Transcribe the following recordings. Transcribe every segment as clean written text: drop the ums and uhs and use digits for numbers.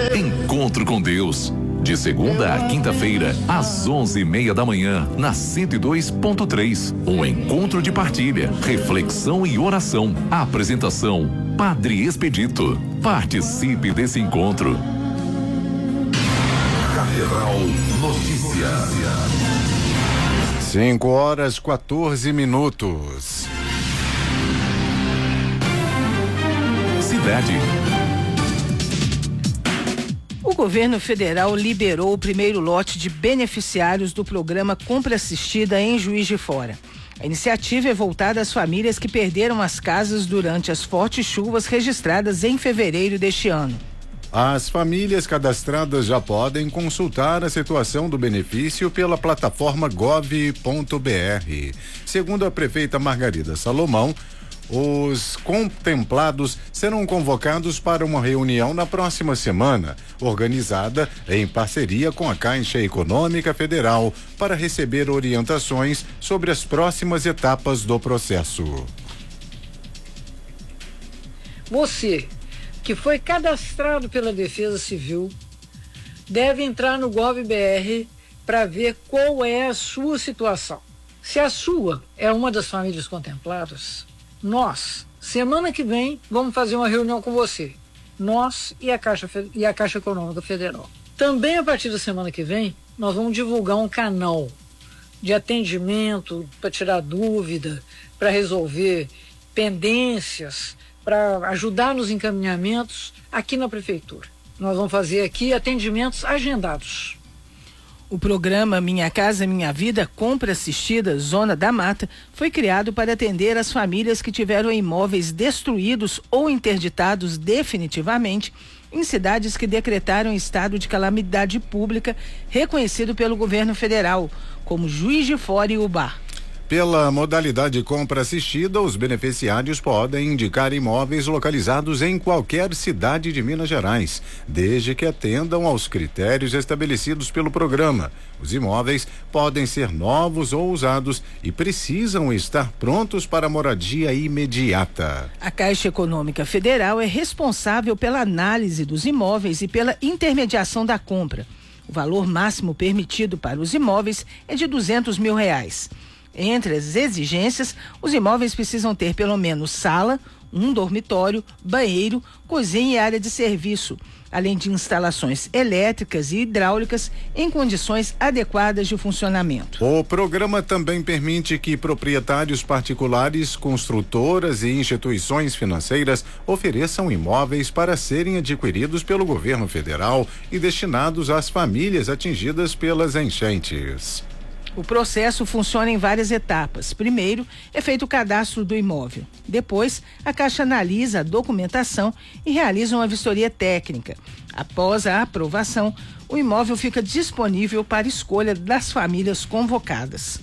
Encontro com Deus. De segunda a quinta-feira, às 11:30 da manhã, na 102.3. Um encontro de partilha, reflexão e oração. Apresentação: Padre Expedito. Participe desse encontro. Catedral Notícias. 5h14. Cidade. O governo federal liberou o primeiro lote de beneficiários do programa Compra Assistida em Juiz de Fora. A iniciativa é voltada às famílias que perderam as casas durante as fortes chuvas registradas em fevereiro deste ano. As famílias cadastradas já podem consultar a situação do benefício pela plataforma gov.br. Segundo a prefeita Margarida Salomão, os contemplados serão convocados para uma reunião na próxima semana, organizada em parceria com a Caixa Econômica Federal, para receber orientações sobre as próximas etapas do processo. Você, que foi cadastrado pela Defesa Civil, deve entrar no gov.br para ver qual é a sua situação. Se a sua é uma das famílias contempladas, nós, semana que vem, vamos fazer uma reunião com você. Nós e a Caixa Econômica Federal. Também a partir da semana que vem, nós vamos divulgar um canal de atendimento para tirar dúvida, para resolver pendências, para ajudar nos encaminhamentos aqui na Prefeitura. Nós vamos fazer aqui atendimentos agendados. O programa Minha Casa Minha Vida Compra Assistida Zona da Mata foi criado para atender as famílias que tiveram imóveis destruídos ou interditados definitivamente em cidades que decretaram estado de calamidade pública reconhecido pelo governo federal, como Juiz de Fora e Ubá. Pela modalidade compra assistida, os beneficiários podem indicar imóveis localizados em qualquer cidade de Minas Gerais, desde que atendam aos critérios estabelecidos pelo programa. Os imóveis podem ser novos ou usados e precisam estar prontos para moradia imediata. A Caixa Econômica Federal é responsável pela análise dos imóveis e pela intermediação da compra. O valor máximo permitido para os imóveis é de R$200 mil. Entre as exigências, os imóveis precisam ter pelo menos sala, um dormitório, banheiro, cozinha e área de serviço, além de instalações elétricas e hidráulicas em condições adequadas de funcionamento. O programa também permite que proprietários particulares, construtoras e instituições financeiras ofereçam imóveis para serem adquiridos pelo governo federal e destinados às famílias atingidas pelas enchentes. O processo funciona em várias etapas. Primeiro, é feito o cadastro do imóvel. Depois, a Caixa analisa a documentação e realiza uma vistoria técnica. Após a aprovação, o imóvel fica disponível para escolha das famílias convocadas.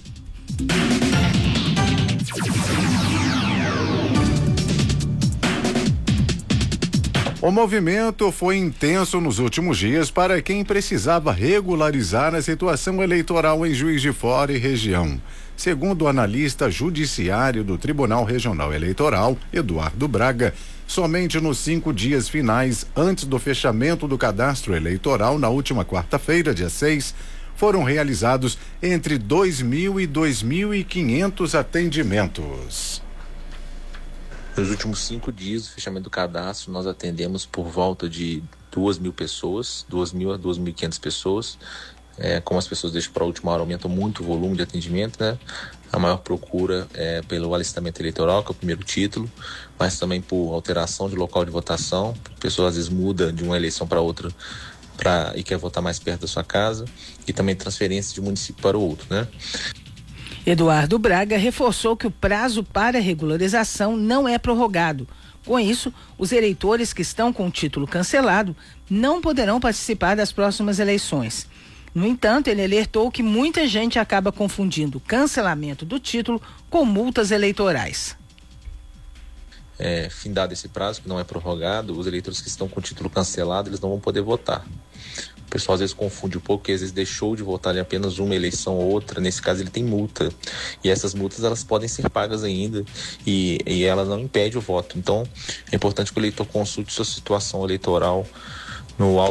O movimento foi intenso nos últimos dias para quem precisava regularizar a situação eleitoral em Juiz de Fora e região. Segundo o analista judiciário do Tribunal Regional Eleitoral, Eduardo Braga, somente nos 5 dias finais antes do fechamento do cadastro eleitoral, na última quarta-feira, dia 6, foram realizados entre 2.000 e 2.500 atendimentos. Nos últimos 5 dias do fechamento do cadastro, nós atendemos por volta de 2.000 pessoas, 2.000 a 2.500 pessoas. Como as pessoas deixam para a última hora, aumenta muito o volume de atendimento, né? A maior procura é pelo alistamento eleitoral, que é o primeiro título, mas também por alteração de local de votação. A pessoa às vezes muda de uma eleição para outra e quer votar mais perto da sua casa, e também transferência de município para o outro, né? Eduardo Braga reforçou que o prazo para regularização não é prorrogado. Com isso, os eleitores que estão com o título cancelado não poderão participar das próximas eleições. No entanto, ele alertou que muita gente acaba confundindo o cancelamento do título com multas eleitorais. Findado esse prazo, que não é prorrogado, os eleitores que estão com o título cancelado, eles não vão poder votar. O pessoal às vezes confunde um pouco, porque às vezes deixou de votar em apenas uma eleição ou outra. Nesse caso ele tem multa, e essas multas elas podem ser pagas ainda, e elas não impedem o voto. Então é importante que o eleitor consulte sua situação eleitoral no